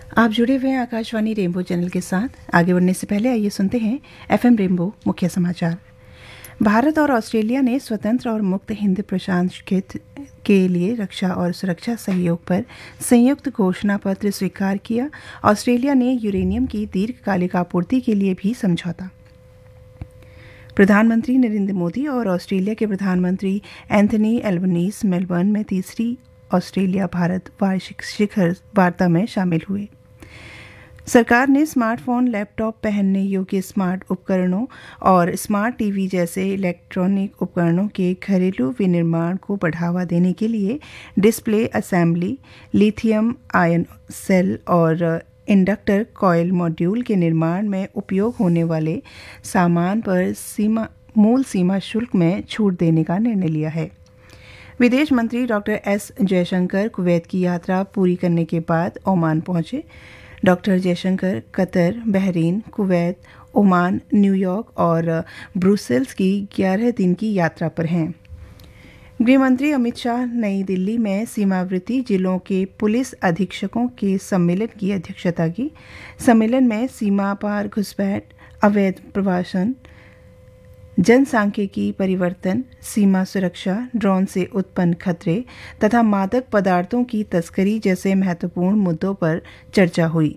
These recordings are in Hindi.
आप जुड़े हुए हैं आकाशवाणी रेनबो चैनल के साथ। आगे बढ़ने से पहले आइए सुनते हैं एफएम रेनबो मुख्य समाचार। भारत और ऑस्ट्रेलिया ने स्वतंत्र और मुक्त हिंद प्रशांत क्षेत्र के लिए रक्षा और सुरक्षा सहयोग पर संयुक्त घोषणा पत्र स्वीकार किया। ऑस्ट्रेलिया ने यूरेनियम की दीर्घकालिक आपूर्ति के लिए भी समझौता। प्रधानमंत्री नरेंद्र मोदी और ऑस्ट्रेलिया के प्रधानमंत्री एंथनी एल्बनीज मेलबर्न में तीसरी ऑस्ट्रेलिया भारत वार्षिक शिखर वार्ता में शामिल हुए। सरकार ने स्मार्टफोन, लैपटॉप, पहनने योग्य स्मार्ट उपकरणों और स्मार्ट टीवी जैसे इलेक्ट्रॉनिक उपकरणों के घरेलू विनिर्माण को बढ़ावा देने के लिए display assembly, lithium ion cell और इंडक्टर कॉइल मॉड्यूल के निर्माण में उपयोग होने वाले सामान पर मूल सीमा शुल्क में छूट देने का निर्णय लिया है। विदेश मंत्री डॉक्टर एस जयशंकर कुवैत की यात्रा पूरी करने के बाद ओमान पहुंचे। Doctor Jaishankar Qatar, Bahrain, Kuwait, Oman, New York और ब्रुसेल्स की 11 दिन की यात्रा पर हैं। गृहमंत्री अमित शाह नई दिल्ली में सीमावर्ती जिलों के पुलिस अधीक्षकों के सम्मेलन की अध्यक्षता की। सम्मेलन में सीमा पार घुसपैठ, अवैध प्रवासन, जनसांख्यिकी परिवर्तन, सीमा सुरक्षा, ड्रोन से उत्पन्न खतरे तथा मादक पदार्थों की तस्करी जैसे महत्वपूर्ण मुद्दों पर चर्चा हुई।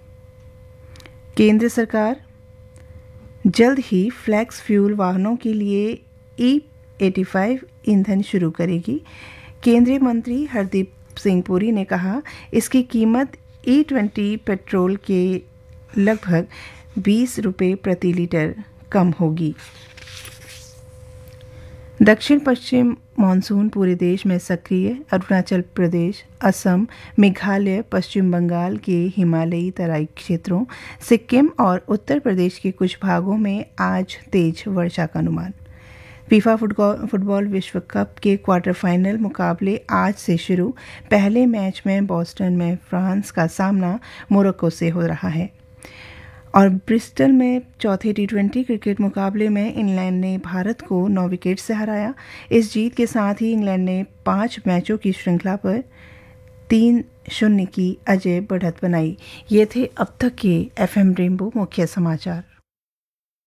केंद्र सरकार जल्द ही फ्लैक्स फ्यूल वाहनों के लिए E85 ईंधन शुरू करेगी। केंद्रीय मंत्री हरदीप सिंह पुरी ने कहा, इसकी कीमत E20 पेट्रोल के लगभग 20 रुपये प्रति लीटर कम होगी। दक्षिण पश्चिम मानसून पूरे देश में सक्रिय। अरुणाचल प्रदेश, असम, मेघालय, पश्चिम बंगाल के हिमालयी तराई क्षेत्रों, सिक्किम और उत्तर प्रदेश के कुछ भागों में आज तेज वर्षा का अनुमान। फीफा फुटबॉल विश्व कप के क्वार्टर फाइनल मुकाबले आज से शुरू। पहले मैच में बोस्टन में फ्रांस का सामना मोरक्को से हो रहा है और ब्रिस्टल में चौथे T20 क्रिकेट मुकाबले में इंग्लैंड ने भारत को 9 विकेट से हराया। इस जीत के साथ ही इंग्लैंड ने 5 मैचों की श्रृंखला पर 3-0 की अजेय बढ़त बनाई। ये थे अब तक के एफएम रेनबो मुख्य समाचार।